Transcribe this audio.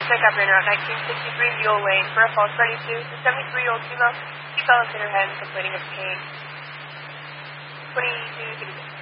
Pickup in Route 1963 Mule Lane, Burr Falls 32, the 73-year-old female, she fell and hit her head, completing a pain. 22,